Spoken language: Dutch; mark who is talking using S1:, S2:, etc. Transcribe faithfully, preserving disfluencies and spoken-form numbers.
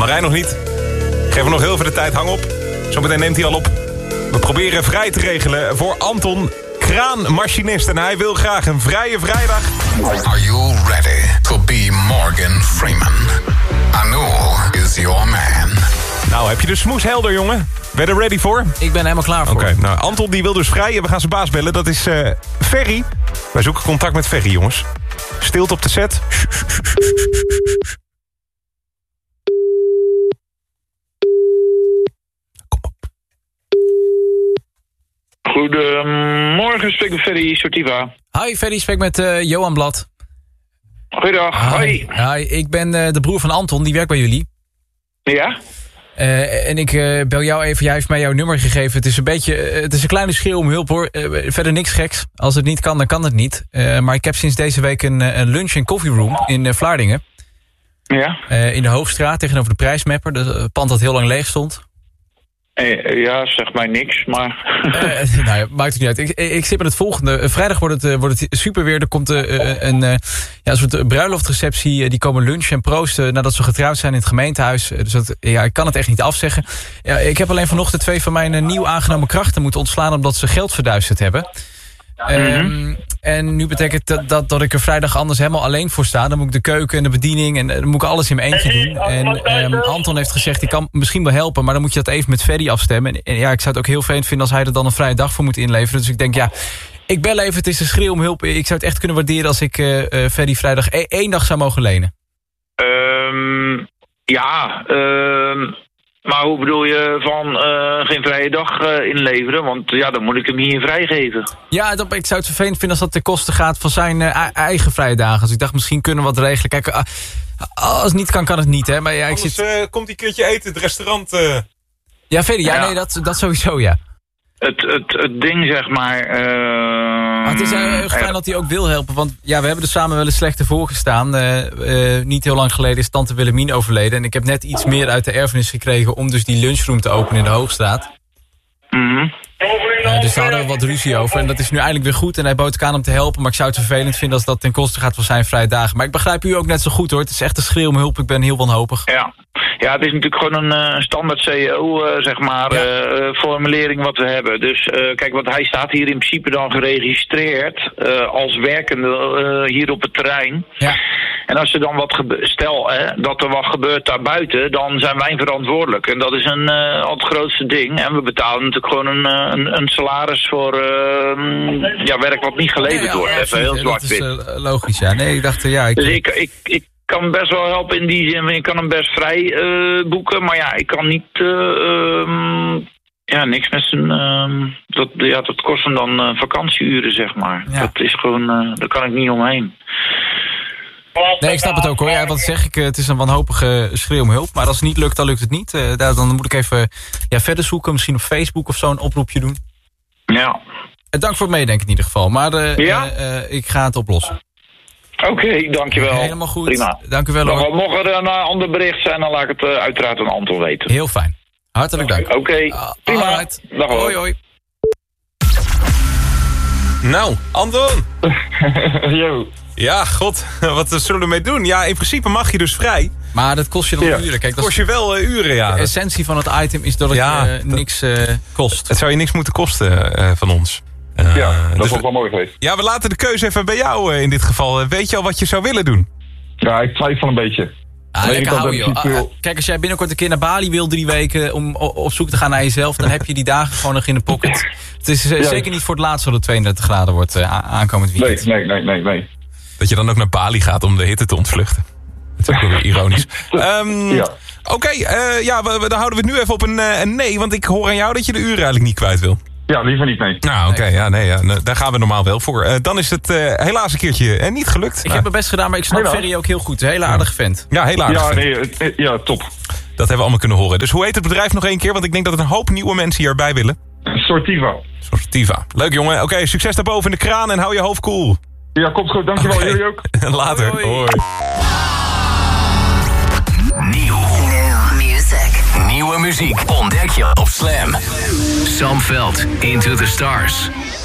S1: Marijn nog niet. Geef hem nog heel veel de tijd, hang op. Zometeen neemt hij al op. We proberen vrij te regelen voor Anton, kraanmachinist. En hij wil graag een vrije vrijdag.
S2: Are you ready to be Morgan Freeman? Anul is your man.
S1: Nou, heb je de smoes helder, jongen? Ben je er ready voor?
S3: Ik ben helemaal klaar voor.
S1: Oké, okay, nou, Anton die wil dus vrij en we gaan zijn baas bellen. Dat is uh, Ferry. Wij zoeken contact met Ferry, jongens. Stilte op de set. Kom op.
S4: Goedemorgen, spreek met Ferry, Sortiva.
S3: Hi, Ferry, spreek met uh, Johan Blad.
S4: Goeiedag, hoi.
S3: Hi, ik ben uh, de broer van Anton, die werkt bij jullie.
S4: Ja?
S3: Uh, en ik uh, bel jou even, jij heeft mij jouw nummer gegeven. Het is een beetje, uh, het is een kleine schreeuw om hulp hoor. Uh, verder niks geks. Als het niet kan, dan kan het niet. Uh, maar ik heb sinds deze week een, een lunch- en koffieroom in uh, Vlaardingen.
S4: Ja?
S3: Uh, in de Hoogstraat, tegenover de Prijsmapper. Het pand dat heel lang leeg stond.
S4: Hey, ja, zeg mij niks, maar...
S3: Uh, nou ja, maakt het niet uit. Ik, ik zit met het volgende. Vrijdag wordt het, uh, wordt het super weer. Er komt uh, een, uh, ja, een soort bruiloftreceptie. Uh, die komen lunchen en proosten nadat ze getrouwd zijn in het gemeentehuis. Uh, dus dat, ja, ik kan het echt niet afzeggen. Ja, ik heb alleen vanochtend twee van mijn uh, nieuw aangenomen krachten moeten ontslaan omdat ze geld verduisterd hebben.
S4: Mm-hmm.
S3: Um, en nu betekent dat, dat dat ik er vrijdag anders helemaal alleen voor sta. Dan moet ik de keuken en de bediening en dan moet ik alles in mijn eentje doen. En um, Anton heeft gezegd, ik kan misschien wel helpen, maar dan moet je dat even met Ferry afstemmen. En, en ja, ik zou het ook heel vreemd vinden als hij er dan een vrije dag voor moet inleveren. Dus ik denk, ja, ik bel even, het is een schreeuw om hulp. Ik zou het echt kunnen waarderen als ik uh, uh, Ferry vrijdag e- één dag zou mogen lenen.
S4: Um, ja, um, maar hoe bedoel je van uh, geen vrije dag uh, inleveren? Want ja, dan moet ik hem hier vrijgeven.
S3: Ja, dat, ik zou het vervelend vinden als dat ten koste gaat van zijn uh, eigen vrije dagen. Dus ik dacht, misschien kunnen we wat regelen. Kijk, uh, als het niet kan, kan het niet. Hè? Maar ja, ik
S1: Anders,
S3: zit...
S1: uh, komt die keertje eten, het restaurant. Uh...
S3: Ja, Ferry, ja,
S4: ja,
S3: nee, dat, dat sowieso, ja.
S4: Het, het, het ding, zeg maar... Uh,
S3: maar het is uh, fijn dat hij ook wil helpen. Want ja, we hebben er samen wel eens slecht voor gestaan. Uh, uh, niet heel lang geleden is tante Willemien overleden. En ik heb net iets meer uit de erfenis gekregen om dus die lunchroom te openen in de Hoogstraat.
S4: Mm-hmm.
S3: Uh, dus daar hadden we wat ruzie over. En dat is nu eindelijk weer goed. En hij bood ik aan om te helpen. Maar ik zou het vervelend vinden als dat ten koste gaat van zijn vrije dagen. Maar ik begrijp u ook net zo goed hoor. Het is echt een schreeuw om hulp. Ik ben heel wanhopig.
S4: Ja. Ja, het is natuurlijk gewoon een uh, standaard C E O, uh, zeg maar, ja. uh, formulering wat we hebben. Dus uh, kijk, want hij staat hier in principe dan geregistreerd uh, als werkende uh, hier op het terrein.
S3: Ja.
S4: En als er dan wat gebe- stel hè, dat er wat gebeurt daarbuiten, dan zijn wij verantwoordelijk. En dat is een, uh, al het grootste ding. En we betalen natuurlijk gewoon een, een, een salaris voor uh, ja, werk wat niet geleverd
S3: ja, ja,
S4: wordt.
S3: ja,
S4: Even heel zwart-wit.
S3: Dat is uh, logisch, ja. Nee, ik dacht, uh, ja... Ik...
S4: Dus ik... ik, ik kan best wel helpen in die zin. Ik kan hem best vrij uh, boeken. Maar ja, ik kan niet... Uh, um, ja, niks met zijn... Uh, dat, ja, dat kost hem dan uh, vakantieuren, zeg maar. Ja. Dat is gewoon... Uh, daar kan ik niet omheen.
S3: Nee, ik snap het ook hoor. Ja, wat zeg ik? Het is een wanhopige schreeuw om hulp. Maar als het niet lukt, dan lukt het niet. Uh, dan moet ik even ja, verder zoeken. Misschien op Facebook of zo een oproepje doen.
S4: Ja.
S3: Dank voor het meedenken in ieder geval. Maar uh,
S4: ja?
S3: uh, uh, ik ga het oplossen.
S4: Oké, okay, dankjewel.
S3: Helemaal goed.
S4: Prima.
S3: Dank u wel hoor.
S4: Mocht er een uh, ander bericht zijn, dan laat ik het uh, uiteraard aan Anton weten.
S3: Heel fijn. Hartelijk dank.
S4: Oké, okay. uh, prima.
S3: Alright.
S4: Dag hoor.
S3: Hoi, hoi.
S1: Nou, Anton.
S4: Yo.
S1: Ja, god, wat zullen we ermee doen? Ja, in principe mag je dus vrij.
S3: Maar dat kost je dan ja. uren. Kijk, dat
S1: kost je wel uh, uren, ja.
S3: De essentie van het item is dat het ja, uh, niks uh, kost.
S1: Het zou je niks moeten kosten uh, van ons.
S4: Uh, ja, dat dus is wel mooi geweest.
S1: Ja, we laten de keuze even bij jou uh, in dit geval. Uh, weet je al wat je zou willen doen?
S4: Ja, ik twijfel een beetje.
S3: Ah, lekker houden, joh. Ah, kijk, als jij binnenkort een keer naar Bali wil, drie weken, om op zoek te gaan naar jezelf, dan heb je die dagen gewoon nog in de pocket. Het is uh, ja. zeker niet voor het laatst dat het tweeëndertig graden wordt uh, aankomend weekend.
S4: Nee, nee, nee, nee, nee.
S1: Dat je dan ook naar Bali gaat om de hitte te ontvluchten. Dat is ook wel weer ironisch. Um, ja. Oké, okay, uh, ja, we, we, dan houden we het nu even op een, uh, een nee, want ik hoor aan jou dat je de uren eigenlijk niet kwijt wil.
S4: Ja, liever niet, nee.
S1: Nou, oké, okay, ja, nee, ja, daar gaan we normaal wel voor. Uh, dan is het uh, helaas een keertje uh, niet gelukt.
S3: Ik
S1: nou.
S3: heb mijn best gedaan, maar ik snap helaas. Ferry ook heel goed. Een hele aardige vent.
S1: Ja, heel aardig
S4: ja,
S1: vent.
S4: Nee, ja, top.
S1: Dat hebben we allemaal kunnen horen. Dus hoe heet het bedrijf nog één keer? Want ik denk dat er een hoop nieuwe mensen hierbij willen.
S4: Sortiva.
S1: Sortiva. Leuk, jongen. Oké, okay, succes daarboven in de kraan en hou je hoofd koel. Cool.
S4: Ja, komt goed. Dankjewel. Okay. Jullie ook.
S1: Later. Hoi. Hoi.
S2: Nieuw. Nieuwe muziek ontdek je op Slam. Sam Veld, Into the Stars.